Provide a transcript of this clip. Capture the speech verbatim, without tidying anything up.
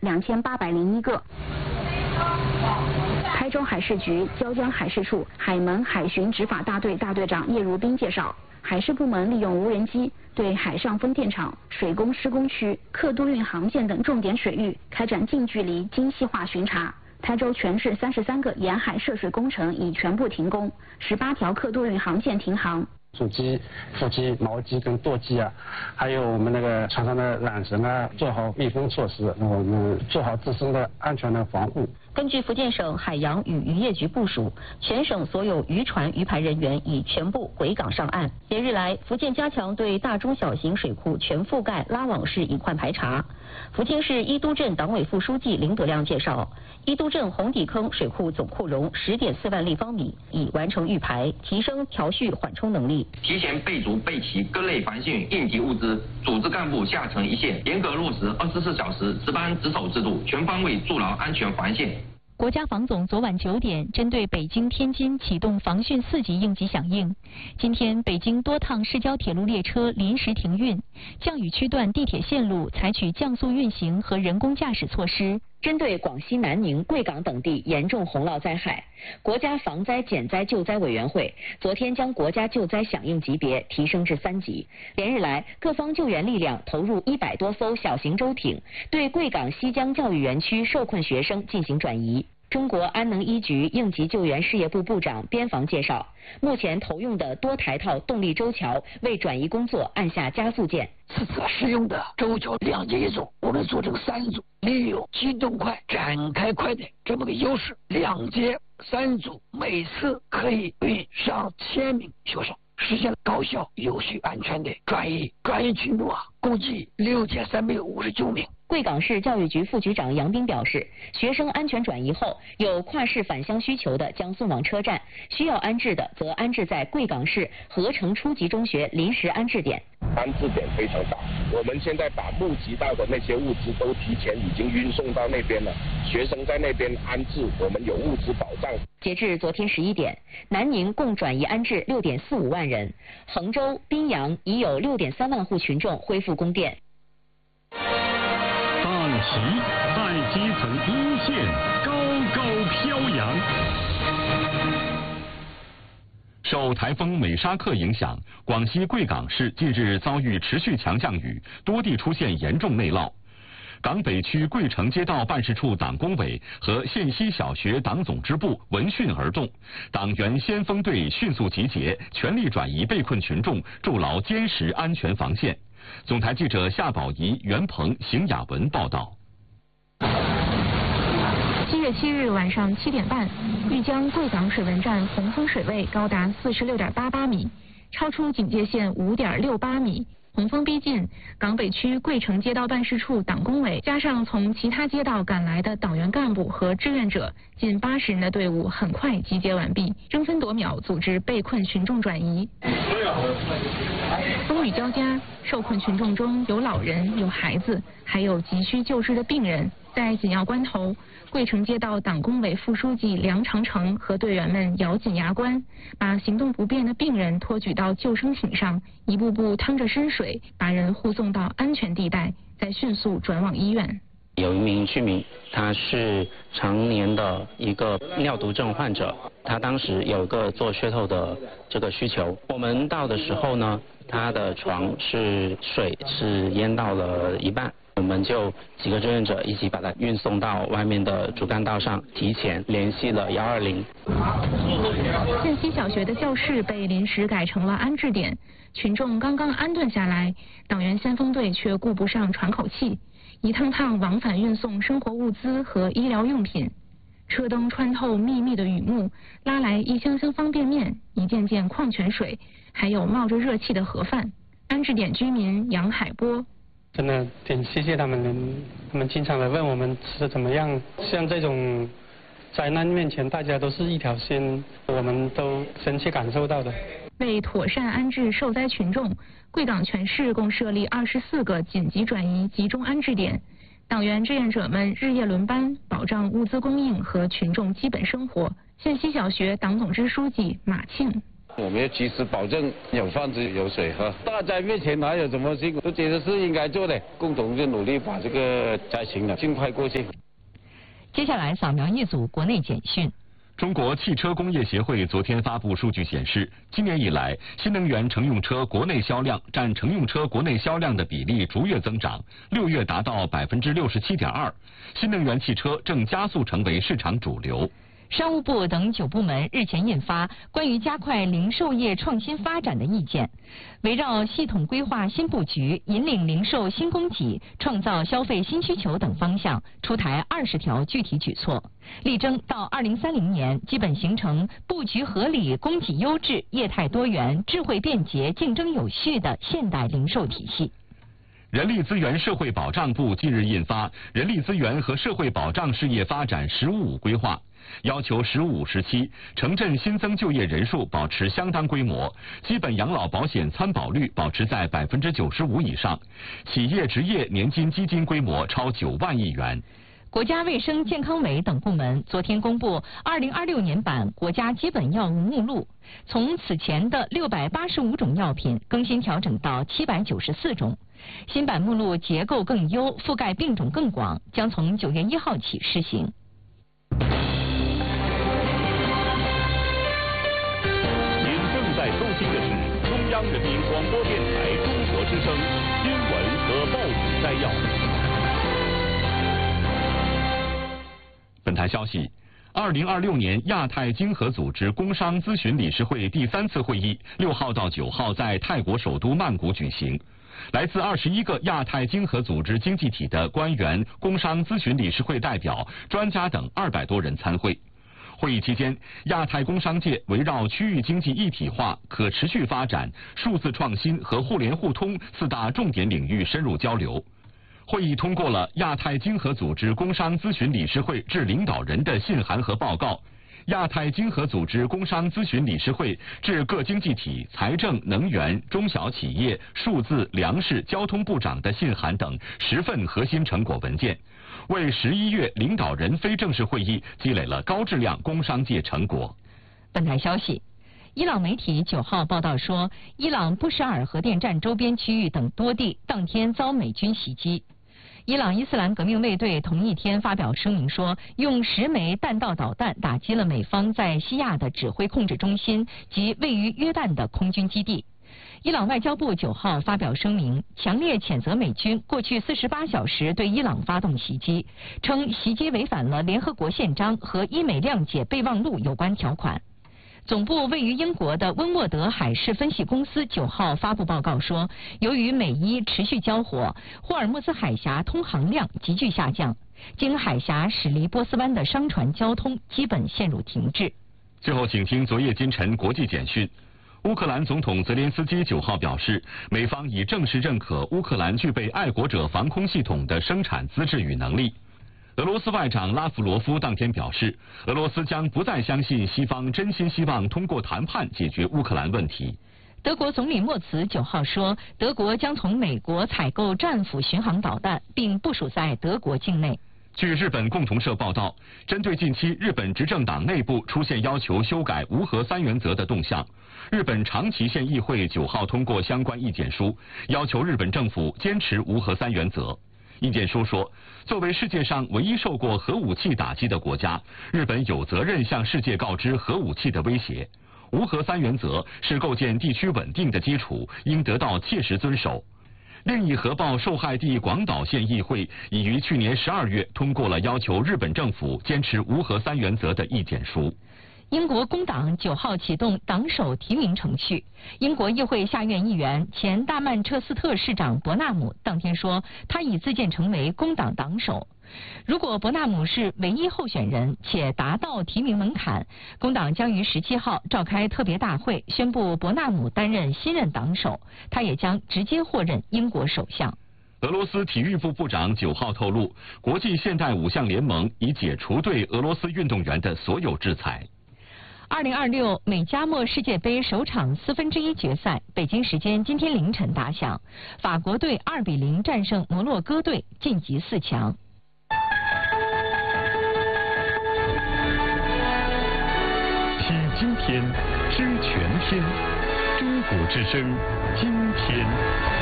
两千八百零一个。台州海事局椒江海事处海门海巡执法大队大队长叶如斌介绍，海事部门利用无人机对海上风电场、水工施工区、客渡运航线等重点水域开展近距离精细化巡查。台州全市三十三个沿海涉水工程已全部停工，十八条客渡运航线停航。 主机、副机、锚机跟舵机啊，还有我们那个船上的缆绳啊，做好密封措施，那我们做好自身的安全的防护。 根据福建省海洋与渔业局部署，全省所有渔船渔排人员已全部回港上岸。连日来，福建加强对大中小型水库全覆盖拉网式隐患排查。福清市伊都镇党委副书记林德亮介绍，伊都镇红底坑水库总库容十点四万立方米，已完成预排，提升调蓄缓冲能力。 提前备足备齐各类防汛应急物资，组织干部下沉一线，严格落实二十四小时值班值守制度，全方位筑牢安全防线。 国家防总昨晚九点针对北京、天津启动防汛四级应急响应。今天，北京多趟市郊铁路列车临时停运，降雨区段地铁线路采取降速运行和人工驾驶措施。 针对广西南宁、贵港等地严重洪涝灾害，国家防灾减灾救灾委员会昨天将国家救灾响应级别提升至三级。连日来，各方救援力量投入一百多艘小型舟艇，对贵港西江教育园区受困学生进行转移。中国安能一局应急救援事业部部长边防介绍，目前投用的多台套动力舟桥为转移工作按下加速键。 此次使用的舟桥两节一组，我们组成三组，利用机动快、展开快的这么个优势，两节三组，每次可以运上千名学生，实现了高效、有序、安全的转移。转移群众啊，共计六千三百五十九名。 贵港市教育局副局长杨斌表示，学生安全转移后，有跨市返乡需求的将送往车站，需要安置的则安置在贵港市合成初级中学临时安置点。 安置点非常大，我们现在把募集到的那些物资都提前已经运送到那边了，学生在那边安置，我们有物资保障。 截至昨天十一点，南宁共转移安置六点四五万人，衡州、宾阳已有六点三万户群众恢复供电。 大旗在基层一线高高飘扬。受台风美沙克影响，广西贵港市近日遭遇持续强降雨，多地出现严重内涝。港北区桂城街道办事处党工委和县西小学党总支部闻讯而动，党员先锋队迅速集结，全力转移被困群众，筑牢坚实安全防线。总台记者夏宝仪、袁鹏、邢雅文报道。 七月七日晚上七点半，玉江贵港水文站洪峰水位高达四十六点八八米，超出警戒线五点六八米。洪峰逼近，港北区桂城街道办事处党工委加上从其他街道赶来的党员干部和志愿者，近八十人的队伍很快集结完毕，争分夺秒组织被困群众转移。风雨交加，受困群众中有老人、有孩子，还有急需救治的病人。在紧要关头，桂城街道党工委副书记梁长成和队员们咬紧牙关，把行动不便的病人托举到救生艇上，一步步趟着深水，把人护送到安全地带，再迅速转往医院。 有一名居民，他是常年的一个尿毒症患者，他当时有个做血透的这个需求。我们到的时候呢，他的床是水是淹到了一半。我们就几个志愿者一起把它运送到外面的主干道上，提前联系了幺二零。 县西小学的教室被临时改成了安置点，群众刚刚安顿下来，党员先锋队却顾不上喘口气，一趟趟往返运送生活物资和医疗用品。车灯穿透密密的雨幕，拉来一箱箱方便面，一件件矿泉水，还有冒着热气的盒饭。安置点居民杨海波。 真的挺谢谢他们，他们经常来问我们吃的怎么样。像这种灾难面前，大家都是一条心，我们都深切感受到的。 为妥善安置受灾群众，贵港全市共设立二十四个紧急转移集中安置点，党员志愿者们日夜轮班，保障物资供应和群众基本生活。县西小学党总支书记马庆。 我们要及时保证有饭吃有水喝。大灾面前哪有什么辛苦，都觉得是应该做的，共同就努力把这个灾情呢尽快过去。 接下来扫描一组国内简讯。 中国汽车工业协会昨天发布数据显示，今年以来，新能源乘用车国内销量占乘用车国内销量的比例逐月增长，六月达到百分之六十七点二，新能源汽车正加速成为市场主流。 商务部等九部门日前印发关于加快零售业创新发展的意见，围绕系统规划新布局、引领零售新供给、创造消费新需求等方向，出台二十条具体举措，力争到二零三零年基本形成布局合理、供给优质、业态多元、智慧便捷、竞争有序的现代零售体系。 人力资源社会保障部近日印发《人力资源和社会保障事业发展“十五五”规划》，要求“十五五”时期城镇新增就业人数保持相当规模，基本养老保险参保率保持在百分之九十五以上，企业职业年金基金规模超九万亿元。 国家卫生健康委等部门昨天公布二零二六年版国家基本药物目录，从此前的六百八十五种药品更新调整到七百九十四种。新版目录结构更优，覆盖病种更广，将从九月一号起施行。 您正在收听的是中央人民广播电台中国之声新闻和报纸摘要。本台消息，二零二六年亚太经合组织工商咨询理事会第三次会议六号到九号在泰国首都曼谷举行。来自二十一个亚太经合组织经济体的官员、工商咨询理事会代表、专家等二百多人参会。会议期间，亚太工商界围绕区域经济一体化、可持续发展、数字创新和互联互通四大重点领域深入交流。会议通过了亚太经合组织工商咨询理事会致领导人的信函和报告。亚太经合组织工商咨询理事会致各经济体财政、能源、中小企业、数字、粮食、交通部长的信函等十份核心成果文件，为十一月领导人非正式会议积累了高质量工商界成果。 本台消息，伊朗媒体九号报道说，伊朗布什尔核电站周边区域等多地当天遭美军袭击。伊朗伊斯兰革命卫队同一天发表声明说，用十枚弹道导弹打击了美方在西亚的指挥控制中心及位于约旦的空军基地。伊朗外交部九号发表声明，强烈谴责美军过去四十八小时对伊朗发动袭击，称袭击违反了联合国宪章和伊美谅解备忘录有关条款。总部位于英国的温沃德海事分析公司九号发布报告说，由于美伊持续交火，霍尔木兹海峡通航量急剧下降，经海峡驶离波斯湾的商船交通基本陷入停滞。 最后，请听昨夜今晨国际简讯。乌克兰总统泽连斯基九号表示，美方已正式认可乌克兰具备爱国者防空系统的生产资质与能力。俄罗斯外长拉夫罗夫当天表示，俄罗斯将不再相信西方真心希望通过谈判解决乌克兰问题。 德国总理莫茨九号说，德国将从美国采购战斧巡航导弹，并部署在德国境内。 据日本共同社报道，针对近期日本执政党内部出现要求修改无核三原则的动向，日本长崎县议会九号通过相关意见书，要求日本政府坚持无核三原则。意见书说，作为世界上唯一受过核武器打击的国家，日本有责任向世界告知核武器的威胁。无核三原则是构建地区稳定的基础，应得到切实遵守。另一核爆受害地广岛县议会已于去年十二月通过了要求日本政府坚持无核三原则的意见书。 英国工党九号启动党首提名程序。英国议会下院议员、前大曼彻斯特市长伯纳姆当天说，他已自荐成为工党党首。如果伯纳姆是唯一候选人且达到提名门槛，工党将于十七号召开特别大会，宣布伯纳姆担任新任党首，他也将直接获任英国首相。 俄罗斯体育部部长九号透露，国际现代五项联盟已解除对俄罗斯运动员的所有制裁。 二零二六美加墨世界杯首场四分之一决赛，北京时间今天凌晨打响，法国队二比零战胜摩洛哥队，晋级四强。 听今天，知全天。 之声，今天。